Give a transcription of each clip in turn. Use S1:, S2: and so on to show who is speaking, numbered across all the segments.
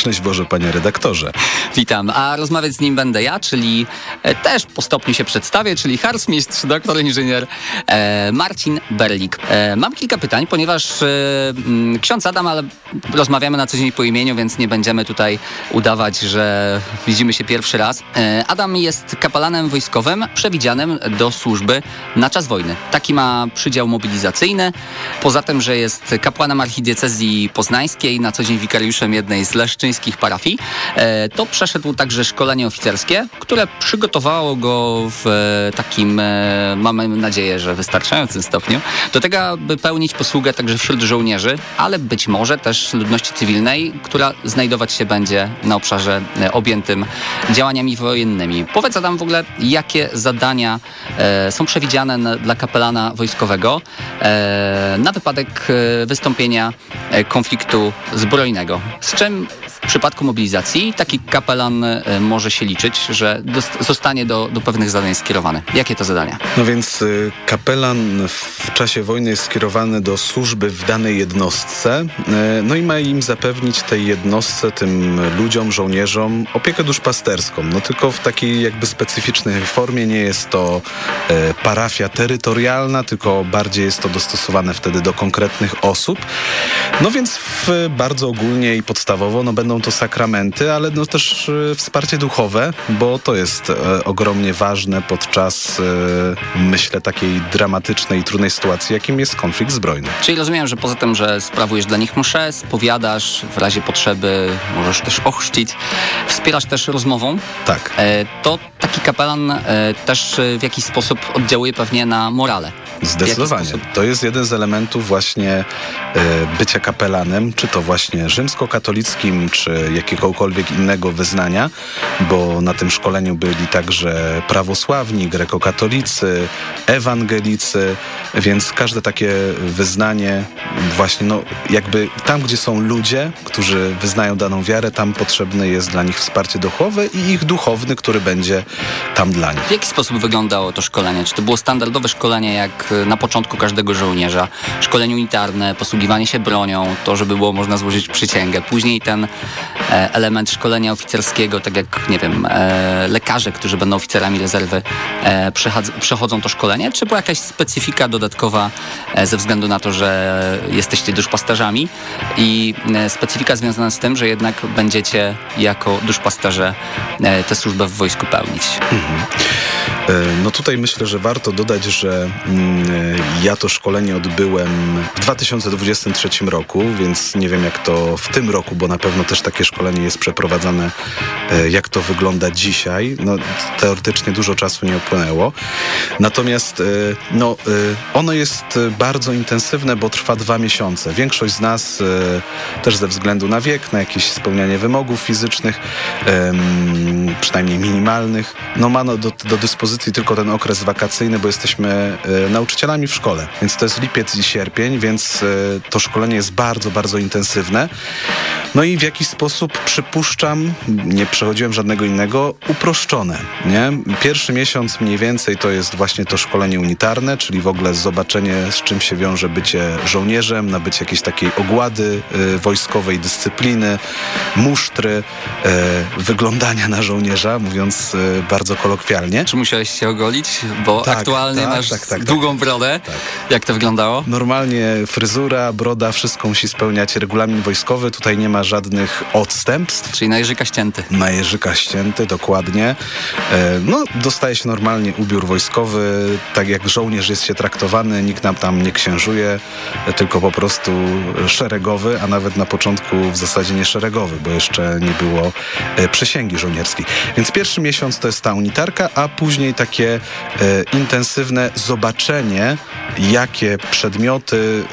S1: Szczęść Boże, panie redaktorze.
S2: Witam, a rozmawiać z nim będę ja, czyli też po stopniu się przedstawię, czyli harcmistrz, doktor inżynier Marcin Berlik. Mam kilka pytań, ponieważ ksiądz Adam, ale rozmawiamy na co dzień po imieniu, więc nie będziemy tutaj udawać, że widzimy się pierwszy raz. Adam jest kapelanem wojskowym przewidzianym do służby na czas wojny. Taki ma przydział mobilizacyjny. Poza tym, że jest kapłanem archidiecezji poznańskiej, na co dzień wikariuszem jednej z leszczyńskich parafii, to przeszedł także szkolenie oficerskie, które przygotowało go w takim, mamy nadzieję, że wystarczającym stopniu, do tego, aby pełnić posługę także wśród żołnierzy, ale być może też ludności cywilnej, która znajdować się będzie na obszarze objętym działaniami wojennymi. Powiedz Adam w ogóle, jakie zadania są przewidziane dla kapelana wojskowego na wypadek wystąpienia konfliktu zbrojnego. Z czym w przypadku mobilizacji taki kapelan może się liczyć, że zostanie do pewnych zadań skierowany? Jakie to zadania?
S1: No więc kapelan w czasie wojny jest skierowany do służby w danej jednostce, no i ma im zapewnić tej jednostce, tym ludziom, żołnierzom opiekę duszpasterską. No tylko w takiej jakby specyficznej formie, nie jest to parafia terytorialna, tylko bardziej jest to dostosowane wtedy do konkretnych osób. No więc bardzo ogólnie i podstawowo będą to sakramenty, ale też wsparcie duchowe, bo to jest ogromnie ważne podczas, myślę, takiej dramatycznej i trudnej sytuacji, jakim jest konflikt zbrojny.
S2: Czyli rozumiem, że poza tym, że sprawujesz dla nich mszę, spowiadasz, w razie potrzeby możesz też ochrzcić, wspierasz też rozmową.
S1: Tak.
S2: To taki kapelan też w jakiś sposób oddziałuje pewnie na morale.
S1: Zdecydowanie. To jest jeden z elementów właśnie bycia kapelanem, czy to właśnie rzymskokatolickim, czy jakiegokolwiek innego wyznania, bo na tym szkoleniu byli także prawosławni, grekokatolicy, ewangelicy, więc każde takie wyznanie właśnie, jakby tam, gdzie są ludzie, którzy wyznają daną wiarę, tam potrzebne jest dla nich wsparcie duchowe i ich duchowny, który będzie tam dla nich.
S2: W jaki sposób wyglądało to szkolenie? Czy to było standardowe szkolenie jak na początku każdego żołnierza? Szkolenie unitarne, posługiwanie się bronią, to, żeby było można złożyć przysięgę. Później ten element szkolenia oficerskiego, tak jak, nie wiem, lekarze, którzy będą oficerami rezerwy, przechodzą to szkolenie? Czy była jakaś specyfika dodatkowa ze względu na to, że jesteście duszpasterzami i specyfika związana z tym, że jednak będziecie jako duszpasterze tę służbę w wojsku pełnić?
S1: No tutaj myślę, że warto dodać, że ja to szkolenie odbyłem w 2023 roku, więc nie wiem jak to w tym roku, bo na pewno też takie szkolenie jest przeprowadzane, jak to wygląda dzisiaj. Teoretycznie dużo czasu nie upłynęło. Natomiast ono jest bardzo intensywne, bo trwa 2 miesiące. Większość z nas też ze względu na wiek, na jakieś spełnianie wymogów fizycznych, przynajmniej minimalnych, ma do dyspozycji tylko ten okres wakacyjny, bo jesteśmy nauczycielami w szkole, więc to jest lipiec i sierpień, więc to szkolenie jest bardzo, bardzo intensywne. No i w jakiś sposób, przypuszczam, nie przechodziłem żadnego innego, uproszczone, nie? Pierwszy miesiąc mniej więcej to jest właśnie to szkolenie unitarne, czyli w ogóle zobaczenie, z czym się wiąże bycie żołnierzem, nabycie jakiejś takiej ogłady wojskowej, dyscypliny, musztry, wyglądania na żołnierza, mówiąc bardzo kolokwialnie.
S2: Czy musiałeś się ogolić? Bo aktualnie masz długą brodę. Tak. Jak to wyglądało?
S1: Normalnie fryzura, broda, wszystko musi spełniać regulamin wojskowy. Tutaj nie ma żadnych odstępstw.
S2: Czyli na Jerzyka ścięty.
S1: Na Jerzyka ścięty, dokładnie. Dostaje się normalnie ubiór wojskowy, tak jak żołnierz jest się traktowany, nikt nam tam nie księżuje, tylko po prostu szeregowy, a nawet na początku w zasadzie nie szeregowy, bo jeszcze nie było przysięgi żołnierskiej. Więc pierwszy miesiąc to jest ta unitarka, a później takie intensywne zobaczenie, jakie przedmioty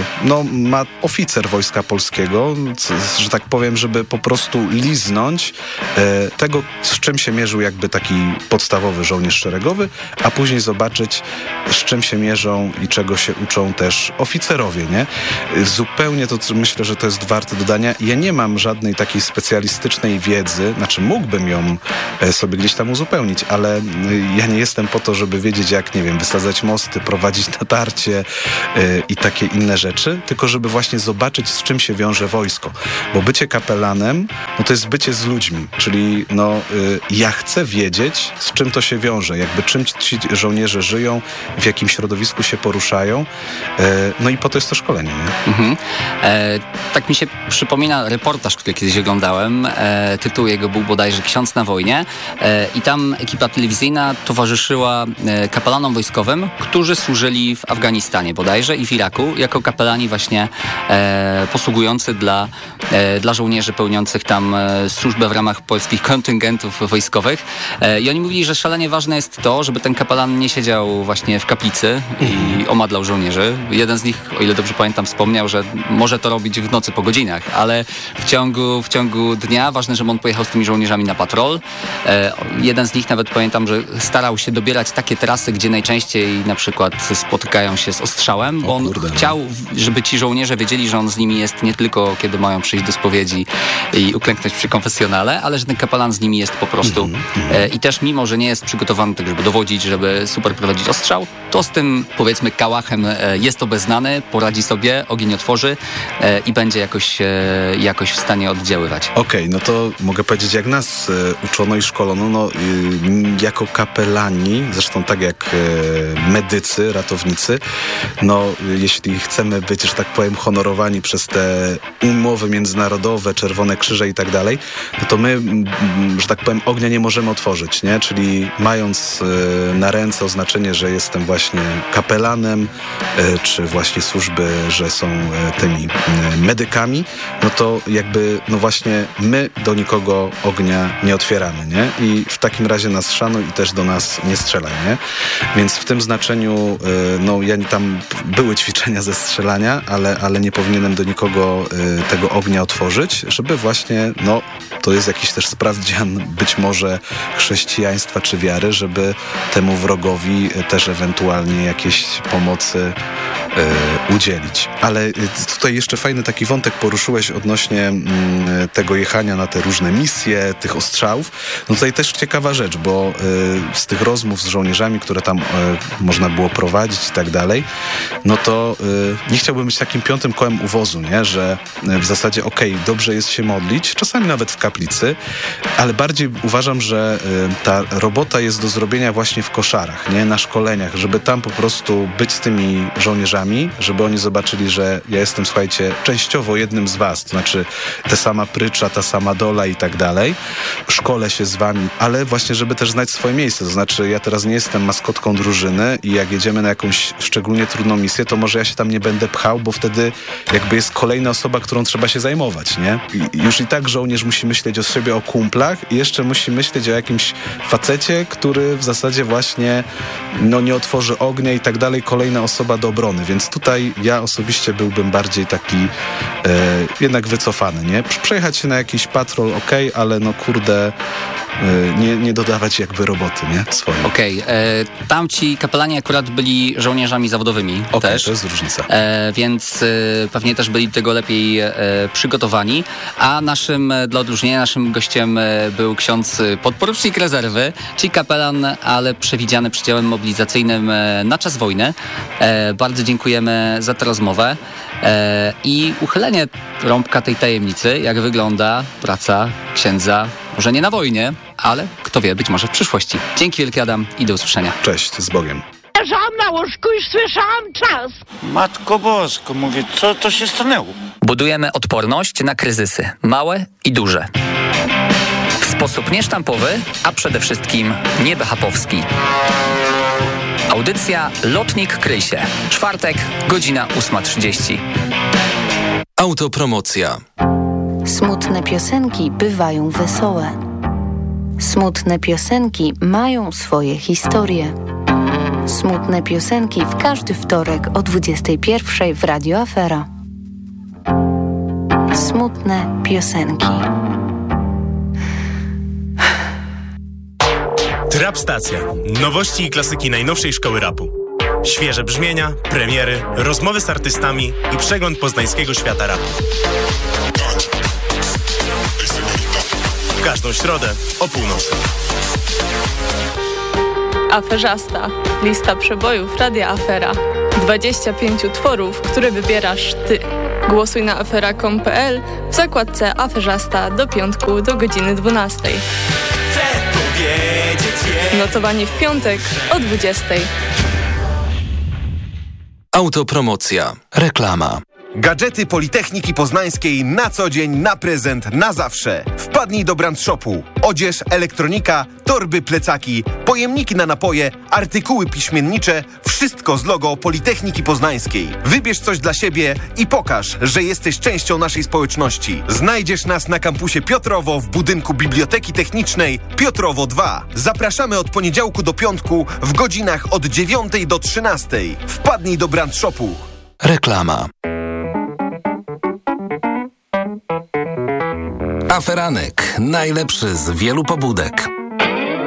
S1: ma oficer Wojska Polskiego, że tak powiem, żeby po prostu liznąć tego, z czym się mierzył jakby taki podstawowy żołnierz szeregowy, a później zobaczyć, z czym się mierzą i czego się uczą też oficerowie, nie? Zupełnie to, co myślę, że to jest warte dodania. Ja nie mam żadnej takiej specjalistycznej wiedzy, znaczy mógłbym ją sobie gdzieś tam uzupełnić, ale ja nie jestem po to, żeby wiedzieć, jak, nie wiem, wysadzać mosty, prowadzić natarcie i takie inne rzeczy, tylko żeby właśnie zobaczyć, z czym się wiąże wojsko. Bo bycie kapelanem, no to jest bycie z ludźmi, czyli ja chcę wiedzieć, z czym to się wiąże, jakby czym ci żołnierze żyją, w jakim środowisku się poruszają, no i po to jest to szkolenie, nie?
S2: Mhm. Tak mi się przypomina reportaż, który kiedyś oglądałem. Tytuł jego był bodajże Ksiądz na wojnie i tam ekipa telewizyjna towarzyszyła kapelanom wojskowym, którzy służyli w Afganistanie bodajże i w Iraku, jako kapelani właśnie posługujący dla żołnierzy pełniących tam służbę w ramach polskich kontyngentów wojskowych. I oni mówili, że szalenie ważne jest to, żeby ten kapelan nie siedział właśnie w kaplicy i omadlał żołnierzy. Jeden z nich, o ile dobrze pamiętam, wspomniał, że może to robić w nocy po godzinach, ale w ciągu dnia ważne, żeby on pojechał z tymi żołnierzami na patrol. Jeden z nich nawet pamiętam, że starał się dobierać takie trasy, gdzie najczęściej na przykład spotykają się z ostrzałem, bo on chciał, żeby ci żołnierze wiedzieli, że on z nimi jest nie tylko kiedy mają przyjść do spowiedzi i uklęknąć przy konfesjonale, ale że ten kapelan z nimi jest po prostu. I też mimo, że nie jest przygotowany tak, żeby dowodzić, żeby super prowadzić ostrzał, to z tym, powiedzmy, kałachem jest obeznany, poradzi sobie, ogień otworzy i będzie jakoś w stanie oddziaływać.
S1: Okej, no to mogę powiedzieć, jak nas uczono i szkolono, no jako kapelani, zresztą tak jak medycy, ratownicy, no jeśli chcemy być, że tak powiem, honorowani przez te umowy międzynarodowe, Czerwone Krzyże i tak dalej, no to my, że tak powiem, ognia nie możemy otworzyć, nie? Czyli mając na ręce oznaczenie, że jestem właśnie kapelanem, czy właśnie służby, że są tymi medykami, no to jakby, no właśnie my do nikogo ognia nie otwieramy, nie? I w takim razie nas szanuj i też do nas nie strzelaj, nie? Więc w tym znaczeniu, no ja tam były ćwiczenia ze strzelania, ale nie powinienem do nikogo tego ognia otworzyć, żeby właśnie, no to jest jakiś też sprawdzian być może chrześcijaństwa czy wiary, żeby temu wrogowi też ewentualnie jakiejś pomocy udzielić. Ale tutaj jeszcze fajny taki wątek poruszyłeś odnośnie tego jechania na te różne misje, tych ostrzałów. No tutaj też ciekawa rzecz, bo z tych rozmów z żołnierzami, które tam można było prowadzić i tak dalej, no to nie chciałbym być takim piątym kołem uwozu, nie? Że w zasadzie dobrze jest się modlić, czasami nawet w kaplicy, ale bardziej uważam, że ta robota jest do zrobienia właśnie w koszarach, nie? Na szkoleniach, żeby tam po prostu być z tymi żołnierzami, żeby oni zobaczyli, że ja jestem, słuchajcie, częściowo jednym z was, to znaczy ta sama prycza, ta sama dola i tak dalej. Szkolę się z wami, ale właśnie, żeby też znać swoje miejsce, to znaczy ja teraz nie jestem maskotką drużyny i jak jedziemy na jakąś szczególnie trudną misję, to może ja się tam nie będę pchał, bo wtedy jakby jest kolejna osoba, którą trzeba się zajmować, nie? I już i tak żołnierz musi myśleć o sobie, o kumplach i jeszcze musi myśleć o jakimś facecie, który w zasadzie właśnie nie otworzy ognia i tak dalej, kolejna osoba do obrony, więc tutaj ja osobiście byłbym bardziej taki jednak wycofany, nie? Przejechać się na jakiś patrol, ale no kurde, nie dodawać jakby roboty, nie? Swojej.
S2: Tamci kapelani akurat byli żołnierzami zawodowymi też.
S1: To jest różnica.
S2: Więc pewnie też byli do tego lepiej przygotowani, a dla odróżnienia naszym gościem był ksiądz podporucznik rezerwy, czyli kapelan, ale przewidziany przydziałem mobilizacyjnym na czas wojny. Bardzo dziękujemy za tę rozmowę i uchylenie rąbka tej tajemnicy, jak wygląda praca księdza, może nie na wojnie, ale kto wie, być może w przyszłości. Dzięki wielkie, Adam, i do usłyszenia.
S1: Cześć, z Bogiem.
S3: Leżałam na łóżku i słyszałam czas.
S4: Matko Bosko, mówię, co to się stanęło?
S2: Budujemy odporność na kryzysy, małe i duże. W sposób niesztampowy, a przede wszystkim niebehapowski. Audycja Lotnik Kryj się. Czwartek, godzina 8:30.
S5: Autopromocja.
S6: Smutne piosenki bywają wesołe. Smutne piosenki mają swoje historie. Smutne piosenki w każdy wtorek o 21:00 w Radio Afera. Smutne piosenki.
S7: Trap Stacja. Nowości i klasyki najnowszej szkoły rapu. Świeże brzmienia, premiery, rozmowy z artystami i przegląd poznańskiego świata rapu. W każdą środę o północy.
S5: Aferzasta. Lista przebojów Radia Afera. 25 utworów, które wybierasz ty. Głosuj na afera.com.pl w zakładce Aferzasta do piątku do godziny 12.
S8: Chcę powiedzieć
S5: Notowanie w piątek o 20.
S9: Autopromocja. Reklama.
S10: Gadżety Politechniki Poznańskiej na co dzień, na prezent, na zawsze. Wpadnij do Brand Shopu. Odzież, elektronika, torby, plecaki, pojemniki na napoje, artykuły piśmiennicze, wszystko z logo Politechniki Poznańskiej. Wybierz coś dla siebie i pokaż, że jesteś częścią naszej społeczności. Znajdziesz nas na kampusie Piotrowo w budynku Biblioteki Technicznej Piotrowo 2. Zapraszamy od poniedziałku do piątku w godzinach od 9 do 13. Wpadnij do Brand Shopu.
S9: Reklama. Aferanek. Najlepszy z wielu pobudek.